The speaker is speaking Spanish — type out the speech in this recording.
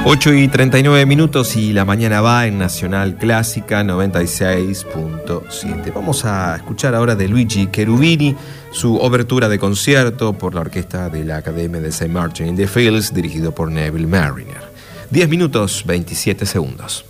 8:39 y la mañana va en Nacional Clásica 96.7. Vamos a escuchar ahora de Luigi Cherubini su obertura de concierto por la orquesta de la Academia de St. Martin in the Fields, dirigido por Neville Marriner. 10 minutos 27 segundos.